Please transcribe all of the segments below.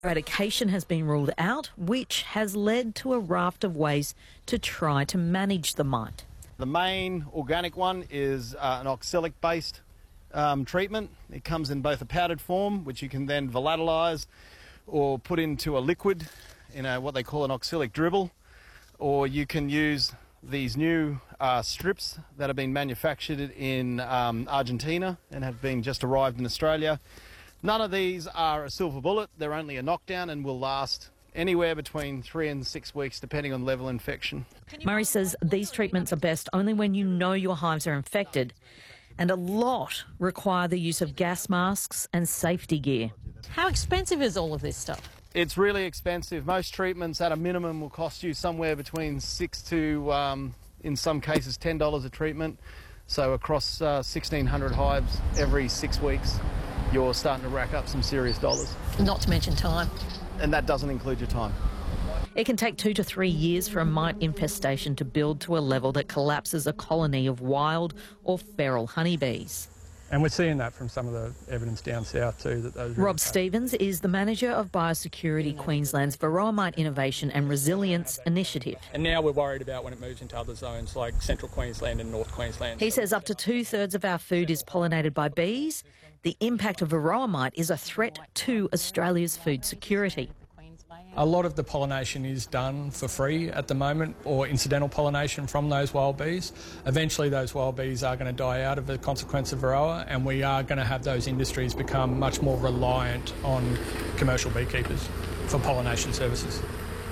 Eradication has been ruled out, which has led to a raft of ways to try to manage the mite. The main organic one is an oxalic-based treatment. It comes in both a powdered form, which you can then volatilise or put into a liquid in what they call an oxalic dribble, or you can use these new strips that have been manufactured in Argentina and have been just arrived in Australia. None of these are a silver bullet. They're only a knockdown and will last anywhere between 3 and 6 weeks, depending on level of infection. Murray says these treatments are best only when you know your hives are infected, and a lot require the use of gas masks and safety gear. How expensive is all of this stuff? It's really expensive. Most treatments at a minimum will cost you somewhere between $6 to, in some cases, $10 a treatment. So across 1,600 hives every 6 weeks, you're starting to rack up some serious dollars. Not to mention time. And that doesn't include your time. It can take 2 to 3 years for a mite infestation to build to a level that collapses a colony of wild or feral honeybees. And we're seeing that from some of the evidence down south too. That those Rob Stevens is the manager of Biosecurity Queensland's Varroa Mite Innovation and Resilience Initiative. And now we're worried about when it moves into other zones like Central Queensland and North Queensland. He says up to 2/3 of our food is pollinated by bees. The impact of Varroa mite is a threat to Australia's food security. A lot of the pollination is done for free at the moment, or incidental pollination from those wild bees. Eventually those wild bees are going to die out of the consequence of Varroa, and we are going to have those industries become much more reliant on commercial beekeepers for pollination services.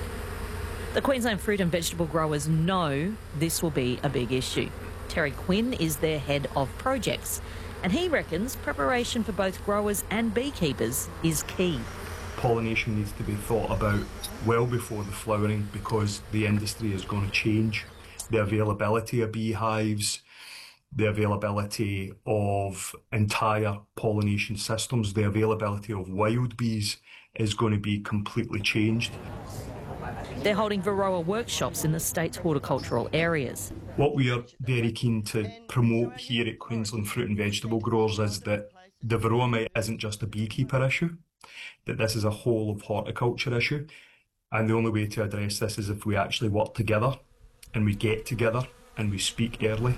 The Queensland fruit and vegetable growers know this will be a big issue. Terry Quinn is their head of projects, and he reckons preparation for both growers and beekeepers is key. Pollination needs to be thought about well before the flowering, because the industry is going to change. The availability of beehives, the availability of entire pollination systems, the availability of wild bees is going to be completely changed. They're holding Varroa workshops in the state's horticultural areas. What we are very keen to promote here at Queensland Fruit and Vegetable Growers is that the Varroa mite isn't just a beekeeper issue, that this is a whole of horticulture issue, and the only way to address this is if we actually work together and we get together and we speak early.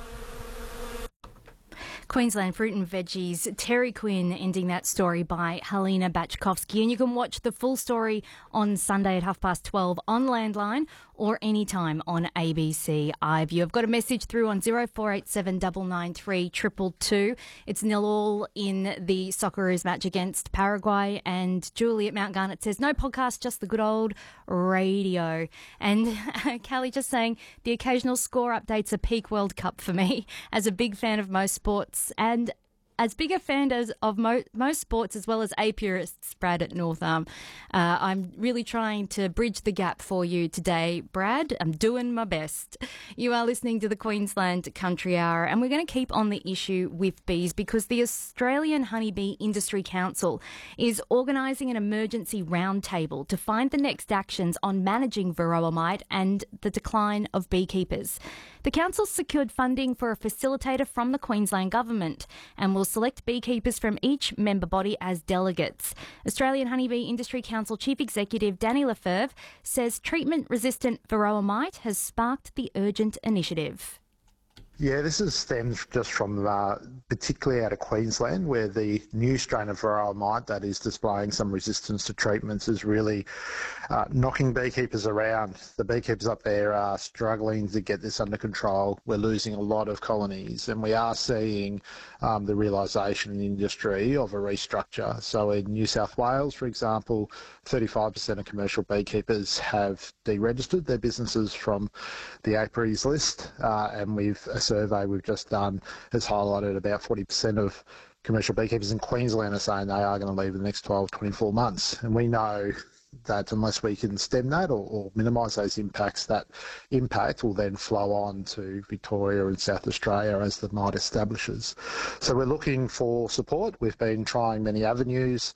Queensland Fruit and Veggies, Terry Quinn ending that story by Helena Bachkovsky. And you can watch the full story on Sunday at 12:30 on Landline or anytime on ABC iView. I've got a message through on 0487 993 222. It's 0-0 in the Socceroos match against Paraguay. And Julie at Mount Garnet says, no podcast, just the good old radio. And Callie just saying, the occasional score updates a peak World Cup for me. As a big fan of most sports and as big a fan of most sports as well as a purists, Brad at North Arm. I'm really trying to bridge the gap for you today, Brad. I'm doing my best. You are listening to the Queensland Country Hour, and we're going to keep on the issue with bees because the Australian Honeybee Industry Council is organising an emergency roundtable to find the next actions on managing Varroa mite and the decline of beekeepers. The council secured funding for a facilitator from the Queensland Government and will select beekeepers from each member body as delegates. Australian Honeybee Industry Council Chief Executive Danny Lefebvre says treatment-resistant Varroa mite has sparked the urgent initiative. Yeah, this stems just from particularly out of Queensland, where the new strain of Varroa mite that is displaying some resistance to treatments is really knocking beekeepers around. The beekeepers up there are struggling to get this under control. We're losing a lot of colonies, and we are seeing the realisation in the industry of a restructure. So in New South Wales, for example, 35% of commercial beekeepers have deregistered their businesses from the APRI's list, and a survey we've just done has highlighted about 40% of commercial beekeepers in Queensland are saying they are going to leave in the next 12, 24 months. And we know that unless we can stem that or minimise those impacts, that impact will then flow on to Victoria and South Australia as the mite establishes. So we're looking for support. We've been trying many avenues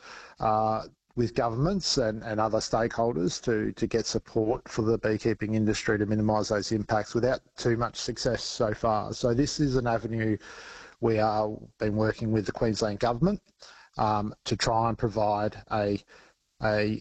with governments and other stakeholders to get support for the beekeeping industry to minimise those impacts without too much success so far. So this is an avenue we have been working with the Queensland Government to try and provide a a